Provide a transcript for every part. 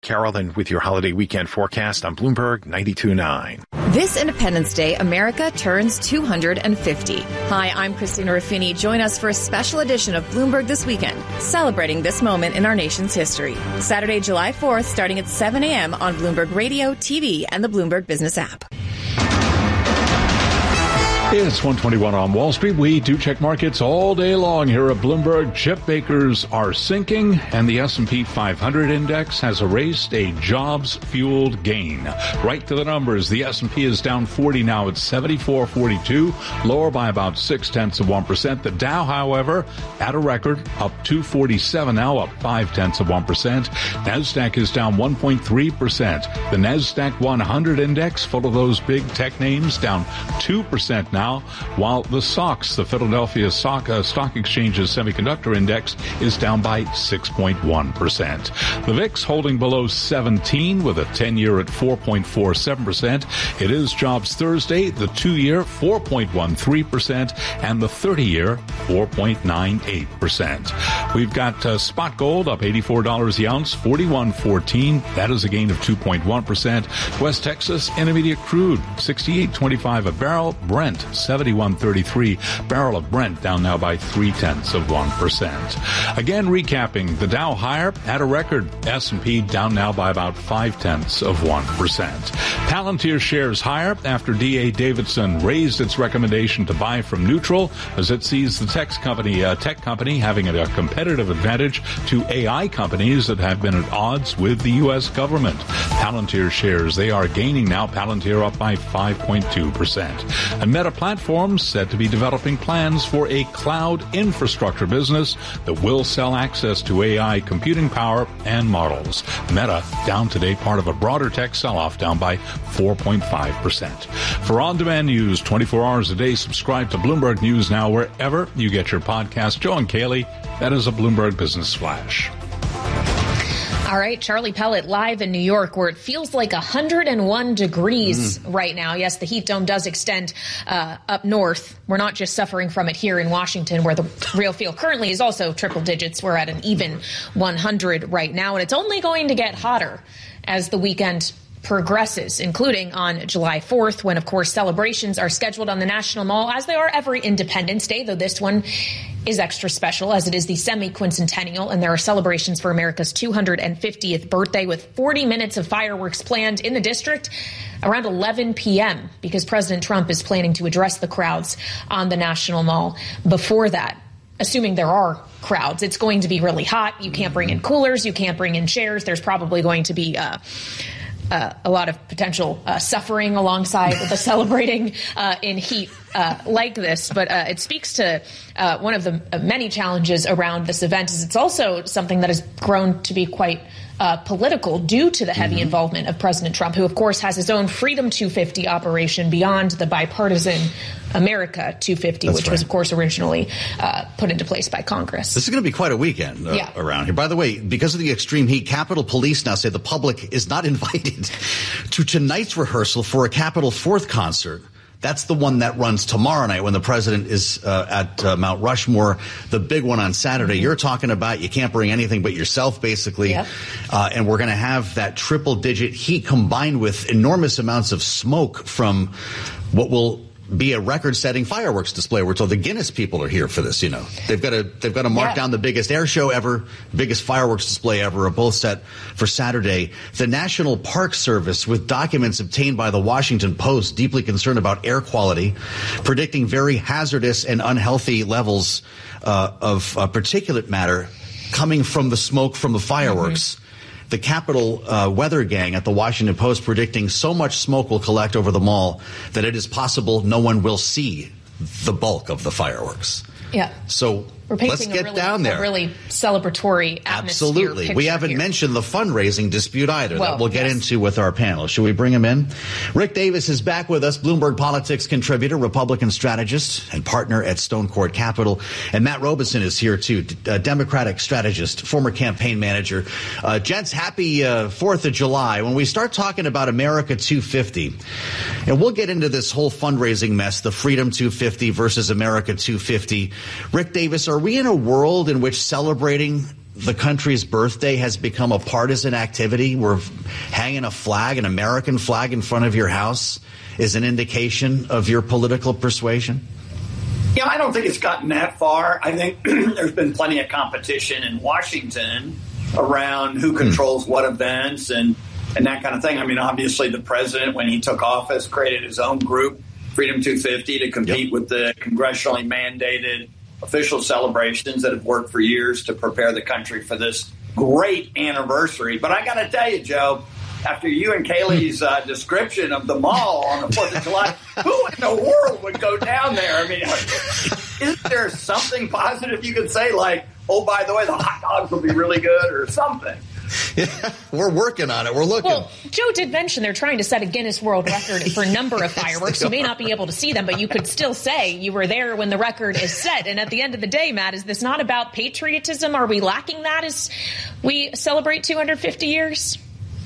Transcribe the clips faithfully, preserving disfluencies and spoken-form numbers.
Carolyn with your holiday weekend forecast on Bloomberg ninety-two point nine. This Independence Day, America turns two hundred fifty. Hi, I'm Christina Ruffini. Join us for a special edition of Bloomberg This Weekend, celebrating this moment in our nation's history. Saturday, July fourth, starting at seven a.m. on Bloomberg Radio, T V, and the Bloomberg Business app. It's one twenty-one on Wall Street. We do check markets all day long here at Bloomberg. Chip bakers are sinking, and the S and P five hundred index has erased a jobs-fueled gain. Right to the numbers, the S and P is down forty now at seventy-four forty-two, lower by about six tenths of one percent. The Dow, however, at a record, up two forty-seven now, up five tenths of one percent. NASDAQ is down one point three percent. The NASDAQ one hundred index, full of those big tech names, down two percent now. While the S O X, the Philadelphia Stock, uh, Stock Exchange's semiconductor index, is down by six point one percent. The V I X holding below seventeen with a ten-year at four point four seven percent. It is Jobs Thursday, the two-year four point one three percent and the thirty-year four point nine eight percent. We've got uh, spot gold up eighty-four dollars the ounce, forty-one fourteen. That is a gain of two point one percent. West Texas Intermediate crude, sixty-eight twenty-five a barrel. Brent, seventy-one thirty-three. Barrel of Brent down now by three tenths of one percent. Again, recapping, the Dow higher at a record. S and P down now by about five tenths of one percent. Palantir shares higher after D A Davidson raised its recommendation to buy from neutral as it sees the tech company, uh, tech company having a competitive advantage to A I companies that have been at odds with the U S government. Palantir shares, they are gaining now. Palantir up by five point two percent. And Meta Platforms said to be developing plans for a cloud infrastructure business that will sell access to A I computing power and models. Meta down today, part of a broader tech sell-off, down by four point five percent. For on-demand news twenty-four hours a day, subscribe to Bloomberg News Now wherever you get your podcast. Joe and Kaylee, that is a Bloomberg Business Flash. All right, Charlie Pellet live in New York, where it feels like one hundred one degrees mm. right now. Yes, the heat dome does extend uh, up north. We're not just suffering from it here in Washington, where the real feel currently is also triple digits. We're at an even one hundred right now, and it's only going to get hotter as the weekend progresses, including on July fourth, when, of course, celebrations are scheduled on the National Mall, as they are every Independence Day, though this one is extra special as it is the semi-quincentennial, and there are celebrations for America's two hundred fiftieth birthday with forty minutes of fireworks planned in the district around eleven p.m. because President Trump is planning to address the crowds on the National Mall. Before that, assuming there are crowds, it's going to be really hot. You can't bring in coolers. You can't bring in chairs. There's probably going to be uh, Uh, a lot of potential uh, suffering alongside the celebrating uh, in heat uh, like this. But uh, it speaks to uh, one of the many challenges around this event is it's also something that has grown to be quite uh, political due to the heavy mm-hmm. involvement of President Trump, who, of course, has his own Freedom two fifty operation beyond the bipartisan America two fifty, That's which right. was, of course, originally uh, put into place by Congress. This is going to be quite a weekend uh, yeah. around here. By the way, because of the extreme heat, Capitol Police now say the public is not invited to tonight's rehearsal for a Capitol Fourth concert. That's the one that runs tomorrow night when the president is uh, at uh, Mount Rushmore, the big one on Saturday. Mm-hmm. You're talking about you can't bring anything but yourself, basically. Yep. Uh, and we're going to have that triple-digit heat combined with enormous amounts of smoke from what will be a record-setting fireworks display. We're told the Guinness people are here for this. You know, they've got to they've got to mark yeah. down the biggest air show ever, biggest fireworks display ever, are both set for Saturday. The National Park Service, with documents obtained by the Washington Post, deeply concerned about air quality, predicting very hazardous and unhealthy levels uh, of uh, particulate matter coming from the smoke from the fireworks. Mm-hmm. The Capitol uh, Weather Gang at the Washington Post predicting so much smoke will collect over the mall that it is possible no one will see the bulk of the fireworks. Yeah. So We're let's get really, down there. A really celebratory atmosphere. Absolutely. We haven't here. mentioned the fundraising dispute either well, that we'll get yes. into with our panel. Should we bring him in? Rick Davis is back with us, Bloomberg Politics contributor, Republican strategist, and partner at Stone Court Capital. And Matt Robeson is here, too, a Democratic strategist, former campaign manager. Uh, gents, happy uh, fourth of July. When we start talking about America two fifty, and we'll get into this whole fundraising mess, the Freedom two fifty versus America two fifty. Rick Davis, are we in a world in which celebrating the country's birthday has become a partisan activity where hanging a flag, an American flag in front of your house is an indication of your political persuasion? Yeah, I don't think it's gotten that far. I think there's been plenty of competition in Washington around who controls what events and, and that kind of thing. I mean, obviously the president, when he took office, created his own group, Freedom two fifty, to compete yep. with the congressionally mandated official celebrations that have worked for years to prepare the country for this great anniversary. But I got to tell you, Joe, after you and Kaylee's uh, description of the mall on the fourth of July, who in the world would go down there? I mean, is there something positive you could say, like, oh, by the way, the hot dogs will be really good or something? Yeah, we're working on it. We're looking. Well, Joe did mention they're trying to set a Guinness World Record for number of fireworks. You may not be able to see them, but you could still say you were there when the record is set. And at the end of the day, Matt, is this not about patriotism? Are we lacking that as we celebrate two hundred fifty years?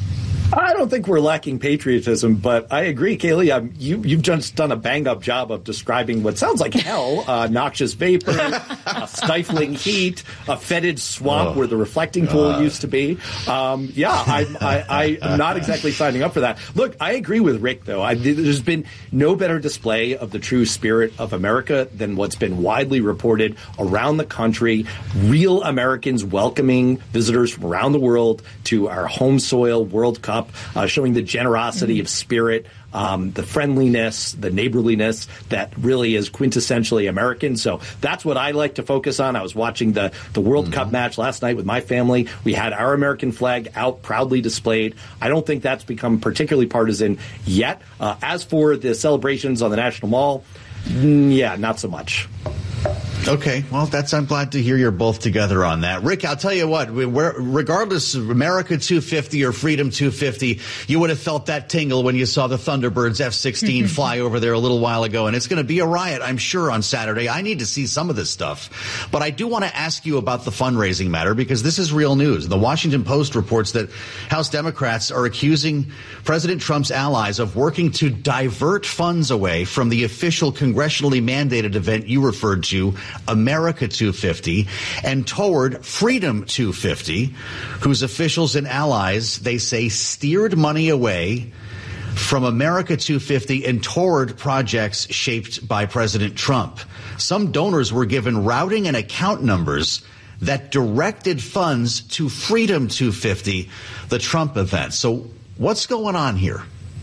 I don't think we're lacking patriotism, but I agree, Kaylee. Um, you, you've just done a bang-up job of describing what sounds like hell, uh, noxious vapor, uh, stifling heat, a fetid swamp oh, where the reflecting pool God. used to be. Um, yeah, I, I, I am not exactly signing up for that. Look, I agree with Rick, though. I, there's been no better display of the true spirit of America than what's been widely reported around the country. Real Americans welcoming visitors from around the world to our home soil World Cup. Uh, showing the generosity mm-hmm. of spirit, um, the friendliness, the neighborliness that really is quintessentially American. So that's what I like to focus on. I was watching the, the World mm-hmm. Cup match last night with my family. We had our American flag out, proudly displayed. I don't think that's become particularly partisan yet. Uh, as for the celebrations on the National Mall, mm, yeah, not so much. Okay, well, that's I'm glad to hear you're both together on that. Rick, I'll tell you what, we're, regardless of America two fifty or Freedom two fifty, you would have felt that tingle when you saw the Thunderbirds F sixteen fly over there a little while ago, and it's going to be a riot, I'm sure, on Saturday. I need to see some of this stuff. But I do want to ask you about the fundraising matter, because this is real news. The Washington Post reports that House Democrats are accusing President Trump's allies of working to divert funds away from the official congressionally mandated event you referred to, America two fifty, and toward Freedom two fifty, whose officials and allies, they say, steered money away from America two fifty and toward projects shaped by President Trump. Some donors were given routing and account numbers that directed funds to Freedom two fifty, the Trump event. So what's going on here?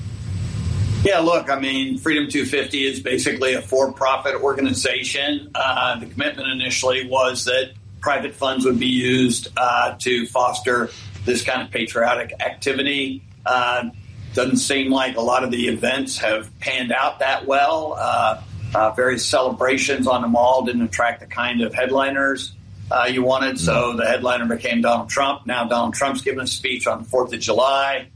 Yeah, look, I mean, Freedom two fifty is basically a for-profit organization. Uh, the commitment initially was that private funds would be used uh, to foster this kind of patriotic activity. Uh, doesn't seem like a lot of the events have panned out that well. Uh, uh, various celebrations on the mall didn't attract the kind of headliners uh, you wanted, so the headliner became Donald Trump. Now Donald Trump's giving a speech on the fourth of July.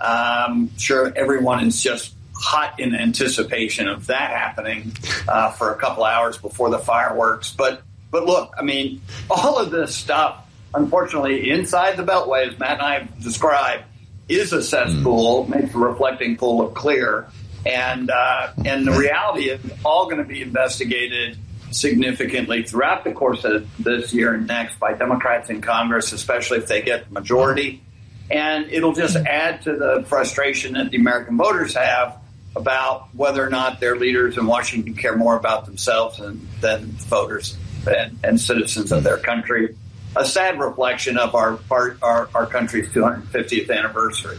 Um, sure, everyone is just hot in anticipation of that happening uh, for a couple hours before the fireworks. But but look, I mean, all of this stuff, unfortunately, inside the Beltway, as Matt and I have described, is a cesspool, mm. makes the reflecting pool look clear. And, uh, and the reality is all going to be investigated significantly throughout the course of this year and next by Democrats in Congress, especially if they get the majority. And it'll just add to the frustration that the American voters have about whether or not their leaders in Washington care more about themselves than, than voters and, and citizens of their country. A sad reflection of our, our, our, our country's two hundred fiftieth anniversary.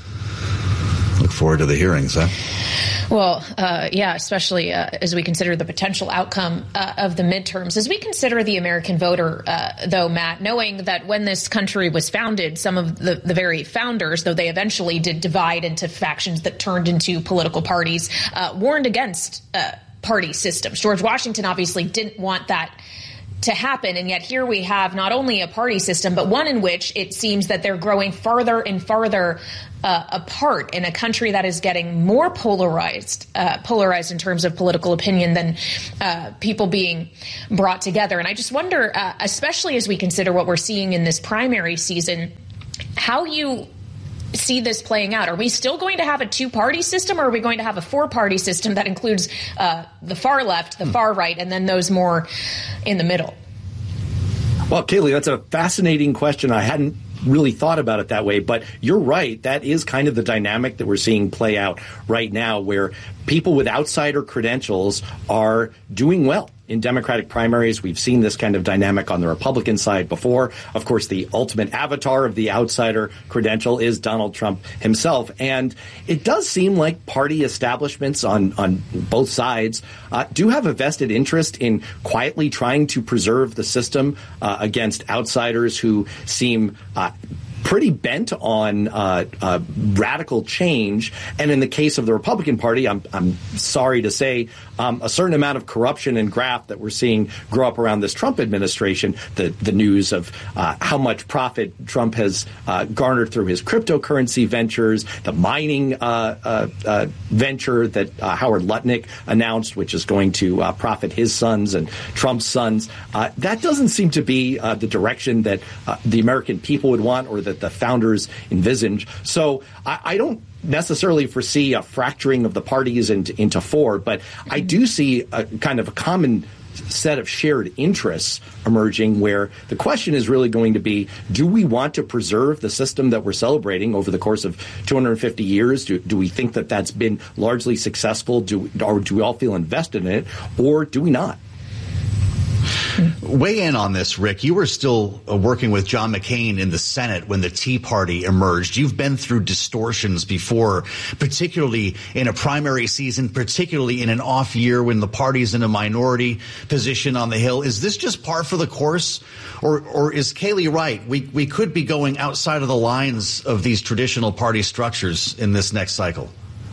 Look forward to the hearings, huh? Well, uh, yeah, especially uh, as we consider the potential outcome uh, of the midterms. As we consider the American voter, uh, though, Matt, knowing that when this country was founded, some of the, the very founders, though they eventually did divide into factions that turned into political parties, uh, warned against uh, party systems. George Washington obviously didn't want that to happen. And yet here we have not only a party system, but one in which it seems that they're growing farther and farther uh, apart in a country that is getting more polarized, uh, polarized in terms of political opinion than uh, people being brought together. And I just wonder, uh, especially as we consider what we're seeing in this primary season, how you see this playing out. Are we still going to have a two-party system, or are we going to have a four-party system that includes uh, the far left, the far right, and then those more in the middle? Well, Kayleigh, that's a fascinating question. I hadn't really thought about it that way, but you're right. That is kind of the dynamic that we're seeing play out right now, where people with outsider credentials are doing well in Democratic primaries. We've seen this kind of dynamic on the Republican side before. Of course, the ultimate avatar of the outsider credential is Donald Trump himself. And it does seem like party establishments on, on both sides uh, do have a vested interest in quietly trying to preserve the system uh, against outsiders who seem uh, pretty bent on uh, uh, radical change. And in the case of the Republican Party, I'm, I'm sorry to say, um, a certain amount of corruption and graft that we're seeing grow up around this Trump administration, the, the news of uh, how much profit Trump has uh, garnered through his cryptocurrency ventures, the mining uh, uh, uh, venture that uh, Howard Lutnick announced, which is going to uh, profit his sons and Trump's sons. Uh, that doesn't seem to be uh, the direction that uh, the American people would want, or that the founders envisaged. So I, I don't necessarily foresee a fracturing of the parties into, into four, but I do see a kind of a common set of shared interests emerging, where the question is really going to be, do we want to preserve the system that we're celebrating over the course of two hundred fifty years? Do, do we think that that's been largely successful? Do, or do we all feel invested in it, or do we not? Weigh in on this, Rick. You were still uh, working with John McCain in the Senate when the Tea Party emerged. You've been through distortions before, particularly in a primary season, particularly in an off year when the party's in a minority position on the Hill. Is this just par for the course? Or, or is Kayleigh right? We, we could be going outside of the lines of these traditional party structures in this next cycle.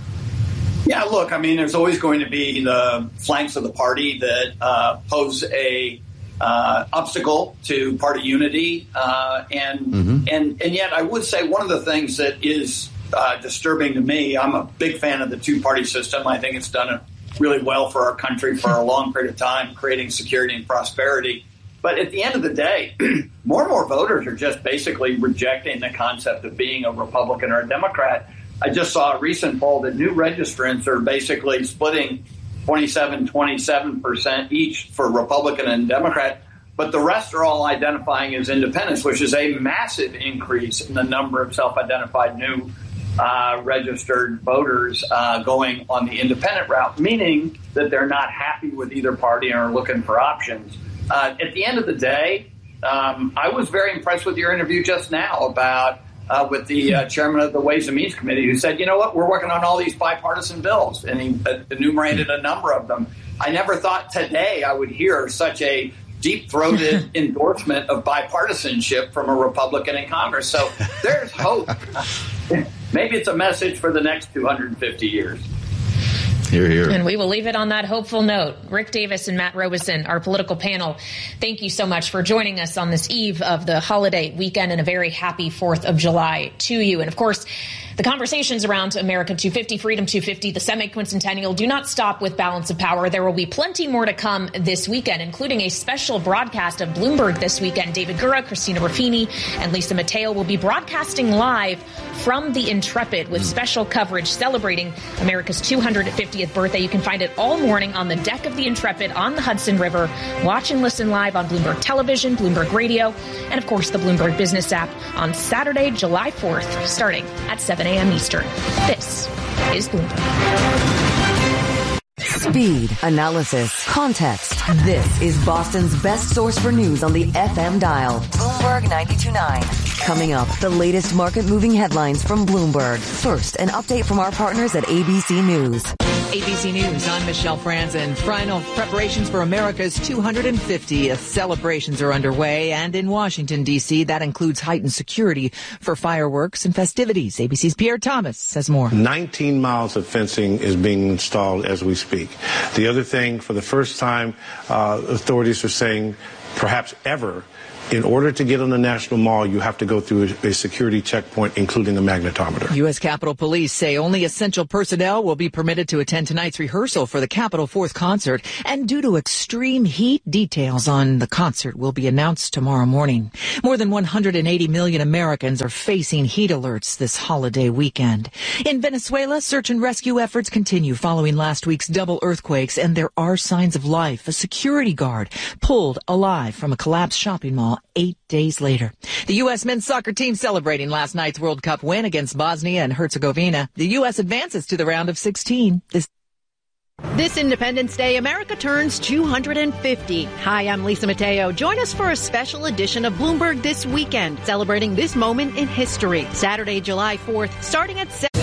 Yeah, look, I mean, there's always going to be the flanks of the party that uh, pose a uh, obstacle to party unity. Uh, and, mm-hmm. and and yet I would say one of the things that is uh, disturbing to me, I'm a big fan of the two-party system. I think it's done it really well for our country for a long period of time, creating security and prosperity. But at the end of the day, more and more voters are just basically rejecting the concept of being a Republican or a Democrat. I just saw a recent poll that new registrants are basically splitting twenty-seven, twenty-seven percent each for Republican and Democrat, but the rest are all identifying as independents, which is a massive increase in the number of self-identified new uh, registered voters uh, going on the independent route, meaning that they're not happy with either party and are looking for options. Uh, at the end of the day, um, I was very impressed with your interview just now about Uh, with the uh, chairman of the Ways and Means Committee, who said, you know what, we're working on all these bipartisan bills, and he uh, enumerated a number of them. I never thought today I would hear such a deep-throated endorsement of bipartisanship from a Republican in Congress. So there's hope. Maybe it's a message for the next two hundred fifty years. Hear, hear. And we will leave it on that hopeful note. Rick Davis and Matt Robison, our political panel, thank you so much for joining us on this eve of the holiday weekend, and a very happy fourth of July to you. And of course, the conversations around America two fifty, Freedom two fifty, the semi-quincentennial do not stop with Balance of Power. There will be plenty more to come this weekend, including a special broadcast of Bloomberg this weekend. David Gura, Christina Ruffini, and Lisa Mateo will be broadcasting live from the Intrepid with special coverage celebrating America's two hundred fiftieth birthday. You can find it all morning on the deck of the Intrepid on the Hudson River. Watch and listen live on Bloomberg Television, Bloomberg Radio, and of course the Bloomberg Business app on Saturday, July fourth, starting at seven a.m. Eastern. This is Bloomberg. Speed, analysis, context. This is Boston's best source for news on the F M dial. Bloomberg ninety-two point nine. Coming up, the latest market-moving headlines from Bloomberg. First, an update from our partners at A B C News. A B C News, I'm Michelle Franzen. Final preparations for America's two hundred fiftieth celebrations are underway, and in Washington, D C, that includes heightened security for fireworks and festivities. A B C's Pierre Thomas says more. nineteen miles of fencing is being installed as we speak. The other thing, for the first time, uh, authorities are saying, perhaps ever, in order to get on the National Mall, you have to go through a, a security checkpoint, including a magnetometer. U S. Capitol Police say only essential personnel will be permitted to attend tonight's rehearsal for the Capitol Fourth concert. And due to extreme heat, details on the concert will be announced tomorrow morning. More than one hundred eighty million Americans are facing heat alerts this holiday weekend. In Venezuela, search and rescue efforts continue following last week's double earthquakes, and there are signs of life. A security guard pulled alive from a collapsed shopping mall eight days later. The U S men's soccer team celebrating last night's World Cup win against Bosnia and Herzegovina. The U S advances to the round of sixteen. This This Independence Day, America turns two hundred fifty. Hi, I'm Lisa Mateo. Join us for a special edition of Bloomberg This Weekend, celebrating this moment in history. Saturday, July fourth, starting at seven.